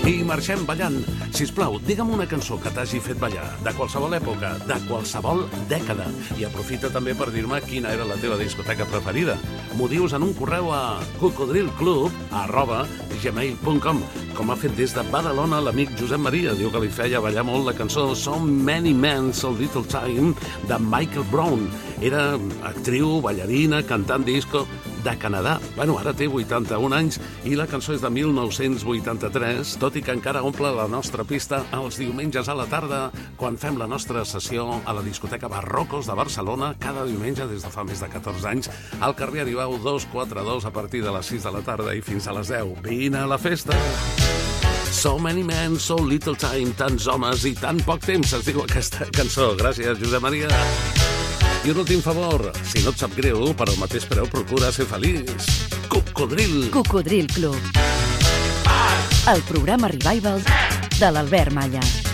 I marxem ballant. Sisplau, digue'm una cançó que t'hagi fet ballar, de qualsevol època, de qualsevol dècada. I aprofita també per dir-me quina era la teva discoteca preferida. M'ho dius en un correu a cocodrilclub@gmail.com, com ha fet des de Badalona l'amic Josep Maria. Diu que li feia ballar molt la cançó So Many Men, So Little Time, de Michael Brown. Era actriu, ballarina, cantant disco de Canadà. Bueno, ara té 81 anys i la cançó és de 1983, tot i que encara omple la nostra pista els diumenges a la tarda, quan fem la nostra sessió a la discoteca Barrocos de Barcelona, cada diumenge des de fa més de 14 anys, al carrer Aribau 242 a partir de les 6 de la tarda i fins a les 10. Vine a la festa! So Many Men, So Little Time, tants homes i tan poc temps, es diu aquesta cançó. Gràcies, Josep Maria. I un últim favor, si no et sap greu, per al mateix preu procura ser feliç. Cocodril. Cocodril Club. El programa Revival de l'Albert Malla.